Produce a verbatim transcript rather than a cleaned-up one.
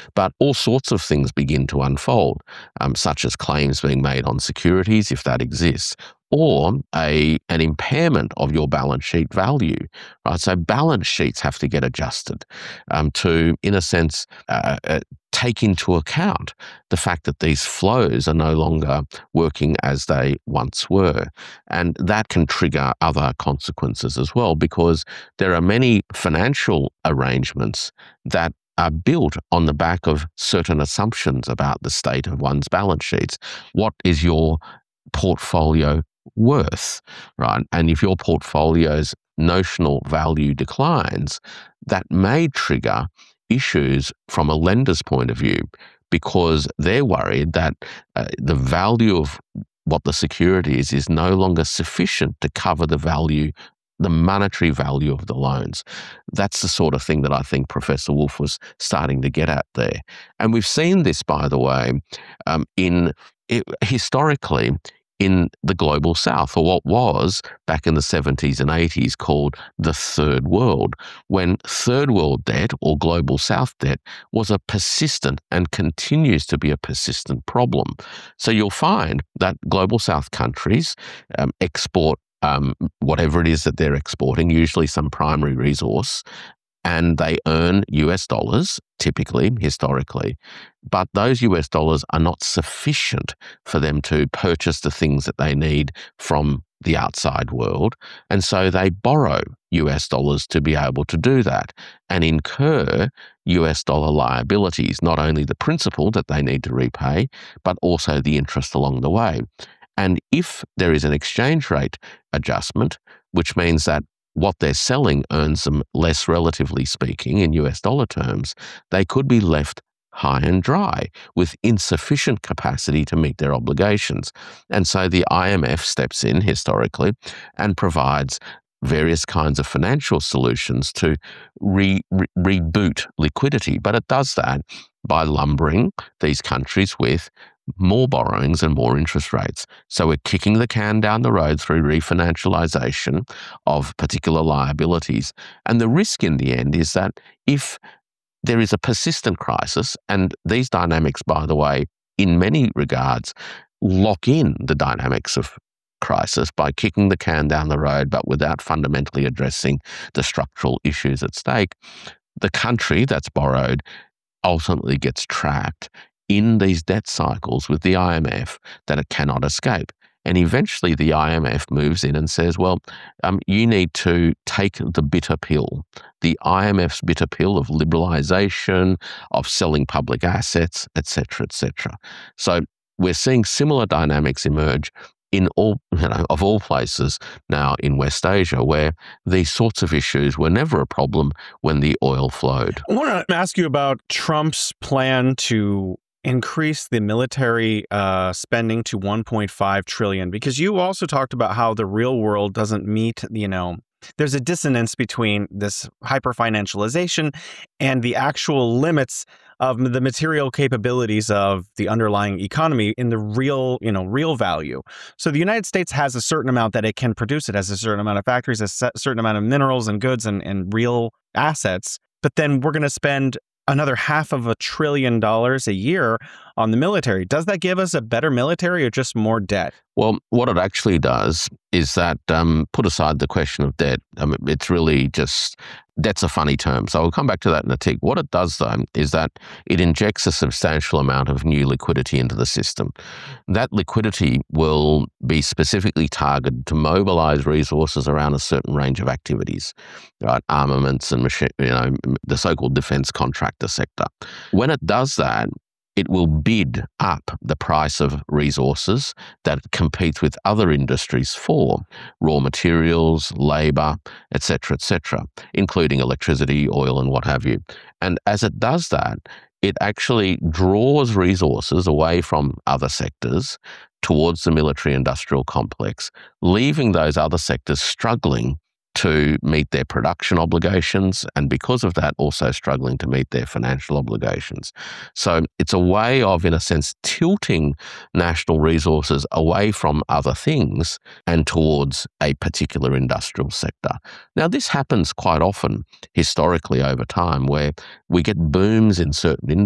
But all sorts of things begin to unfold, um, such as claims being made on securities, if that exists, or a an impairment of your balance sheet value, right? So balance sheets have to get adjusted um, to, in a sense, uh, uh, take into account the fact that these flows are no longer working as they once were. And that can trigger other consequences as well, because there are many financial arrangements that are built on the back of certain assumptions about the state of one's balance sheets. What is your portfolio worth, right? And if your portfolio's notional value declines, that may trigger issues from a lender's point of view, because they're worried that uh, the value of what the security is is no longer sufficient to cover the value, the monetary value of the loans. That's the sort of thing that I think Professor Wolf was starting to get at there. And we've seen this, by the way, um, in it, historically, in the global south, or what was back in the seventies and eighties called the third world, when third world debt or global south debt was a persistent and continues to be a persistent problem. So you'll find that global south countries um, export um, whatever it is that they're exporting, usually some primary resource, and they earn U S dollars, typically, historically, but those U S dollars are not sufficient for them to purchase the things that they need from the outside world, and so they borrow U S dollars to be able to do that and incur U S dollar liabilities, not only the principal that they need to repay, but also the interest along the way. And if there is an exchange rate adjustment, which means that what they're selling earns them less, relatively speaking, in U S dollar terms, they could be left high and dry with insufficient capacity to meet their obligations. And so the I M F steps in historically and provides various kinds of financial solutions to re- re- reboot liquidity. But it does that by lumbering these countries with more borrowings and more interest rates. So we're kicking the can down the road through refinancialization of particular liabilities. And the risk in the end is that if there is a persistent crisis, and these dynamics, by the way, in many regards, lock in the dynamics of crisis by kicking the can down the road, but without fundamentally addressing the structural issues at stake, the country that's borrowed ultimately gets trapped in these debt cycles with the I M F that it cannot escape. And eventually the I M F moves in and says, well, um, you need to take the bitter pill, the I M F's bitter pill of liberalization, of selling public assets, et cetera, et cetera. So we're seeing similar dynamics emerge in all, you know, of all places now in West Asia, where these sorts of issues were never a problem when the oil flowed. I want to ask you about Trump's plan to increase the military uh, spending to one point five trillion dollars, because you also talked about how the real world doesn't meet, you know, there's a dissonance between this hyper-financialization and the actual limits of the material capabilities of the underlying economy in the real, you know, real value. So the United States has a certain amount that it can produce. It has a certain amount of factories, a certain amount of minerals and goods and, and real assets. But then we're going to spend another half of a trillion dollars a year on the military. Does that give us a better military or just more debt? Well, what it actually does is that, um, put aside the question of debt, um, it's really just, debt's a funny term. So I'll come back to that in a tick. What it does, though, is that it injects a substantial amount of new liquidity into the system. That liquidity will be specifically targeted to mobilize resources around a certain range of activities, right? Armaments and machine, you know, the so-called defense contractor sector. When it does that, it will bid up the price of resources that it competes with other industries for, raw materials, labor, et cetera, et cetera, including electricity, oil, and what have you. And as it does that, it actually draws resources away from other sectors towards the military-industrial complex, leaving those other sectors struggling to meet their production obligations, and because of that, also struggling to meet their financial obligations. So it's a way of, in a sense, tilting national resources away from other things and towards a particular industrial sector. Now, this happens quite often historically over time, where we get booms in certain